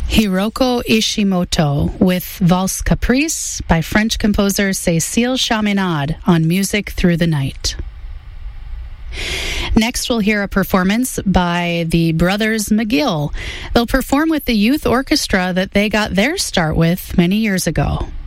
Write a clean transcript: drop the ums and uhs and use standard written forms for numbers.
Hiroko Ishimoto with Valse Caprice by French composer Cécile Chaminade on Music Through the Night. Next, we'll hear a performance by the Brothers McGill. They'll perform with the youth orchestra that they got their start with many years ago.